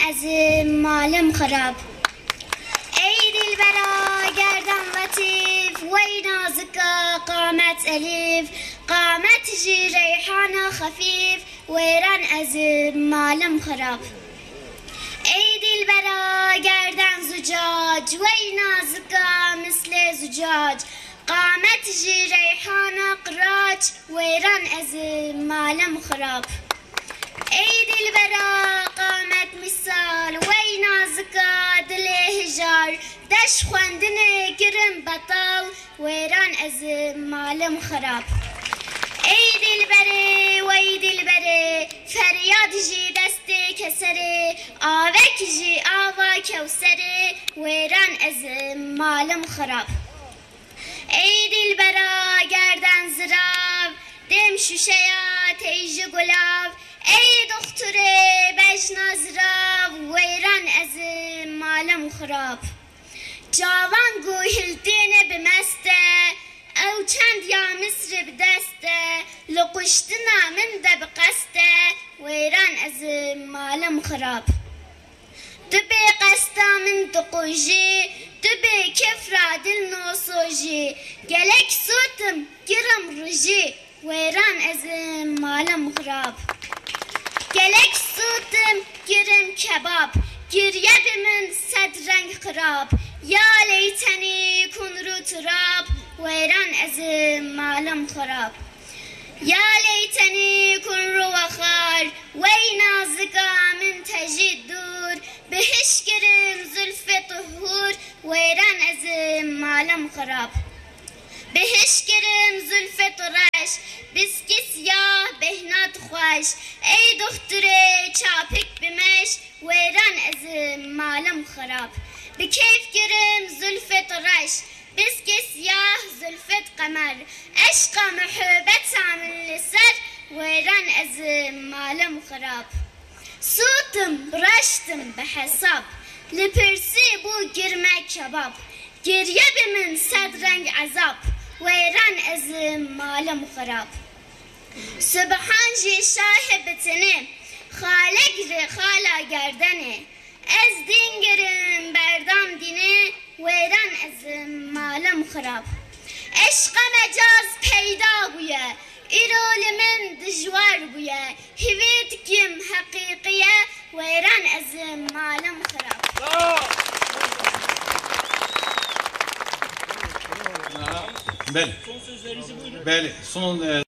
ezim malım harap. Ey dilbera gerdan latif, vey nazıka qamet elif, qamet ji reyhana hafif, veyran ezim malım harap. Ey dilbera gerdan zucac, vey nazıka misle zucac, qamet ji reyhana qıraç, veyran ezim malım harap. Ey dilbera qamet misal, vey nazıka dile hijar, deş xwendine kirin betal, veyran ezim malım harap. Ey dilbere, vey dilbere, feryad ji deste kesere, avek ji ava kevsere, veyran ezim malım harap. Ey dilbera gerdan zirav, dem şuşeya teyji gulav, ey dokture bejna zirav, veyran ezim malım harap. Cavan guhildine bimeste, او چند یا مصر بدسته لقشتنا من ده بقسته ویران از مالم خراب دبی قستا من دقوجی دبی کفرا دل نوسوجی گلک سوتم گرم روجی ویران از مالم خراب گلک سوتم گرم کباب گریه بمن صد رنگ خراب یا لیتنی کن رو تراب ويران أزم معلم خراب يا ليتني كن روخار وينازقا من تجي الدور بهش كرم زلف طهور ويران أزم معلم خراب بهش كرم زلف طرش بسكي سياه بهنات خوش اي دختري چاپك بمش ويران أزم معلم خراب بكيف كرم زلف طرش بسكي سياه زلفت قمر عشق محبت عامل لسر ويران أزم معلم خراب صوتم رشتم بحساب لبرسي بو جرمه كباب گریه بمن صد رنگ عذاب ويران أزم معلم خراب سبحان جي شاهبتني خالق رخالا گردنه از دین گرم بردام دینه ویران از مالم خراب عشق مجاز پیدا بویه ایرول من دجوار بویه هویت کم حقیقیه ویران از مالم خراب بله. Son sözlerinizi buyurun. بله. son